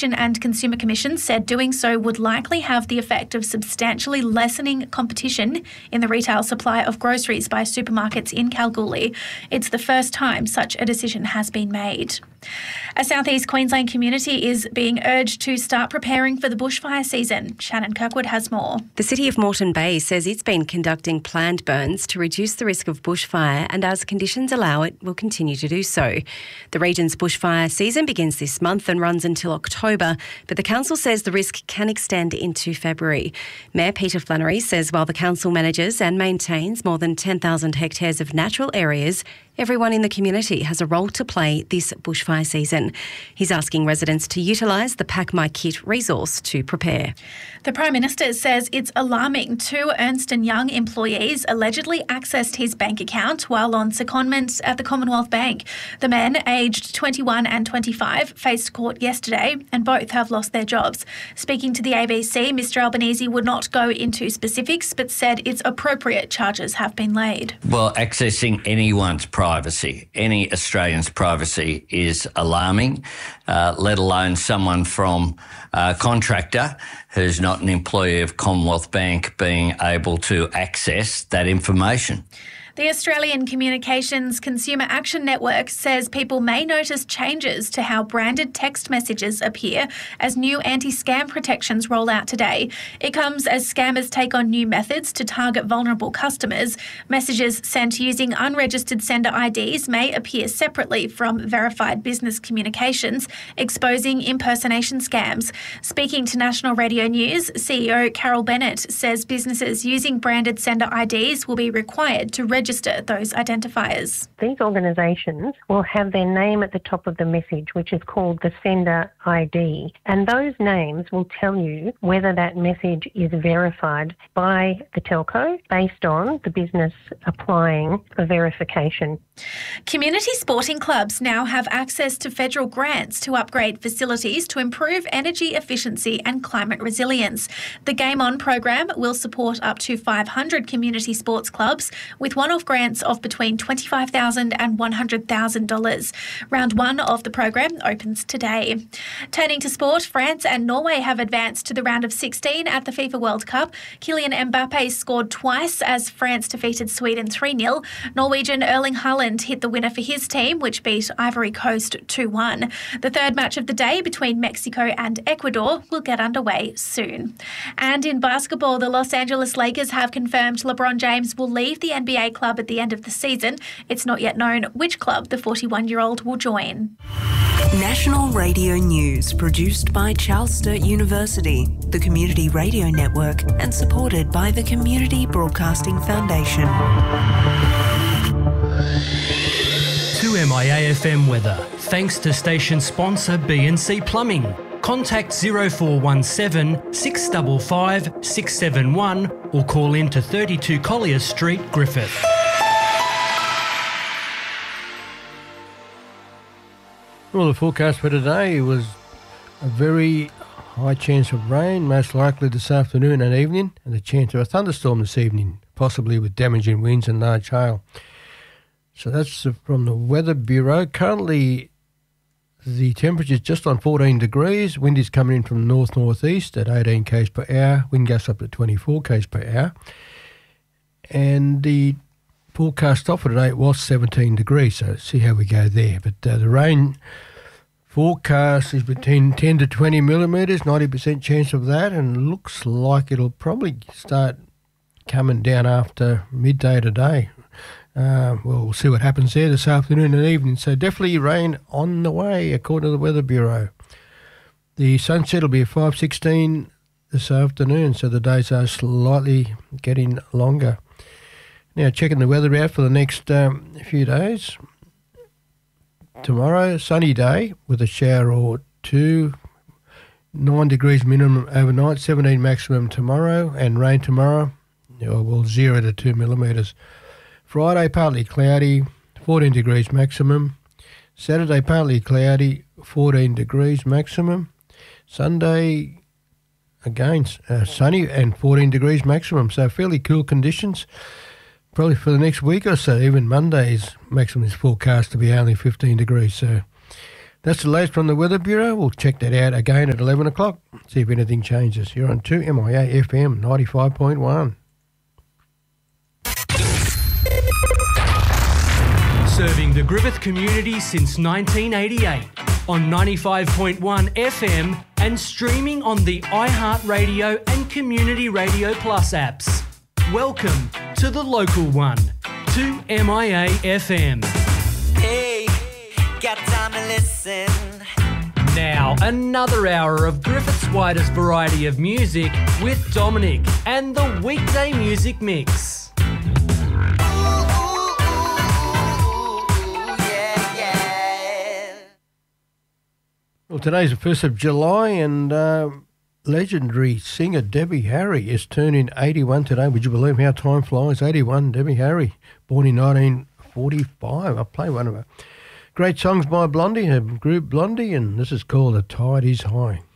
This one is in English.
Competition and Consumer Commission said doing so would likely have the effect of substantially lessening competition in the retail supply of groceries by supermarkets in Kalgoorlie. It's the first time such a decision has been made. A southeast Queensland community is being urged to start preparing for the bushfire season. Shannon Kirkwood has more. The City of Moreton Bay says it's been conducting planned burns to reduce the risk of bushfire, and as conditions allow it, will continue to do so. The region's bushfire season begins this month and runs until October, but the council says the risk can extend into February. Mayor Peter Flannery says while the council manages and maintains more than 10,000 hectares of natural areas, everyone in the community has a role to play this bushfire season. He's asking residents to utilise the Pack My Kit resource to prepare. The Prime Minister says it's alarming two Ernst & Young employees allegedly accessed his bank account while on secondment at the Commonwealth Bank. The men, aged 21 and 25, faced court yesterday and both have lost their jobs. Speaking to the ABC, Mr Albanese would not go into specifics but said it's appropriate charges have been laid. Well, accessing anyone's privacy, any Australian's privacy, is alarming, let alone someone from a contractor who's not an employee of Commonwealth Bank being able to access that information. The Australian Communications Consumer Action Network says people may notice changes to how branded text messages appear as new anti-scam protections roll out today. It comes as scammers take on new methods to target vulnerable customers. Messages sent using unregistered sender IDs may appear separately from verified business communications, exposing impersonation scams. Speaking to National Radio News, CEO Carol Bennett says businesses using branded sender IDs will be required to register those identifiers. These organisations will have their name at the top of the message, which is called the sender ID, and those names will tell you whether that message is verified by the telco based on the business applying for verification. Community sporting clubs now have access to federal grants to upgrade facilities to improve energy efficiency and climate resilience. The Game On program will support up to 500 community sports clubs with one-off grants of between $25,000 and $100,000. Round one of the program opens today. Turning to sport, France and Norway have advanced to the round of 16 at the FIFA World Cup. Kylian Mbappe scored twice as France defeated Sweden 3-0. Norwegian Erling Haaland hit the winner for his team, which beat Ivory Coast 2-1. The third match of the day between Mexico and Ecuador will get underway soon. And in basketball, the Los Angeles Lakers have confirmed LeBron James will leave the NBA club at the end of the season. It's not yet known which club the 41-year-old will join. National Radio News, produced by Charles Sturt University, the Community Radio Network, and supported by the Community Broadcasting Foundation. To MIA-FM weather, thanks to station sponsor BNC Plumbing. Contact 0417 655 671 or call in to 32 Collier Street, Griffith. Well, the forecast for today was a very high chance of rain, most likely this afternoon and evening, and a chance of a thunderstorm this evening, possibly with damaging winds and large hail. So that's from the Weather Bureau. Currently, the temperature is just on 14 degrees. Wind is coming in from north-northeast at 18 k's per hour. Wind gusts up to 24 k's per hour. And the forecast off for today was 17 degrees, so see how we go there. But the rain forecast is between 10 to 20 millimetres, 90% chance of that, and looks like it'll probably start coming down after midday today. We'll see what happens there this afternoon and evening. So definitely rain on the way, according to the Weather Bureau. The sunset will be at 5:16 this afternoon, so the days are slightly getting longer. Now, checking the weather out for the next few days. Tomorrow, sunny day with a shower or two. 9 degrees minimum overnight, 17 maximum tomorrow, and rain tomorrow, 0 to 2 millimetres. Friday, partly cloudy, 14 degrees maximum. Saturday, partly cloudy, 14 degrees maximum. Sunday, again, sunny and 14 degrees maximum, so fairly cool conditions. Probably for the next week or so, even Monday's maximum is forecast to be only 15 degrees, so That's the latest from the Weather Bureau. We'll check that out again at 11 o'clock, see if anything changes. You're on 2MIA FM 95.1. Serving the Griffith community since 1988 on 95.1 FM and streaming on the iHeartRadio and Community Radio Plus apps. Welcome to the local one, 2MIA FM. Hey, got time to listen. Now, another hour of Griffith's widest variety of music with Dominic and the weekday music mix. Well, today's the 1st of July and legendary singer Debbie Harry is turning 81 today. Would you believe how time flies? 81, Debbie Harry, born in 1945. I'll play one of her great songs by Blondie, her group Blondie, and this is called The Tide Is High.